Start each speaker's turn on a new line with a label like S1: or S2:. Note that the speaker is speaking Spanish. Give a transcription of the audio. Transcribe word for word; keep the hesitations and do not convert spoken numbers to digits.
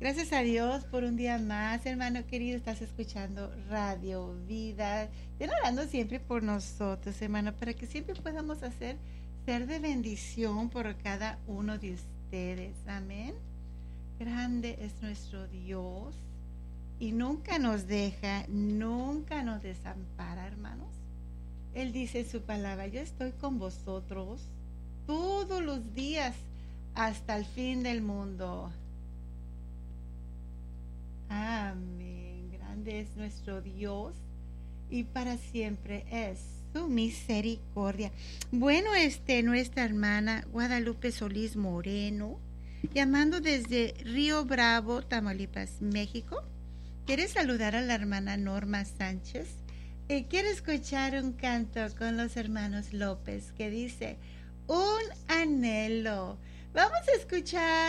S1: Gracias a Dios por un día más, hermano querido. Estás escuchando Radio Vida. Estén orando siempre por nosotros, hermano, para que siempre podamos hacer ser de bendición por cada uno de ustedes. Amén. Grande es nuestro Dios y nunca nos deja, nunca nos desampara, hermanos. Él dice en su palabra: yo estoy con vosotros todos los días hasta el fin del mundo. Amén. Grande es nuestro Dios y para siempre es su misericordia. Bueno, este, nuestra hermana Guadalupe Solís Moreno, llamando desde Río Bravo, Tamaulipas, México, quiere saludar a la hermana Norma Sánchez. Eh, quiere escuchar un canto con los hermanos López que dice: un anhelo. Vamos a escuchar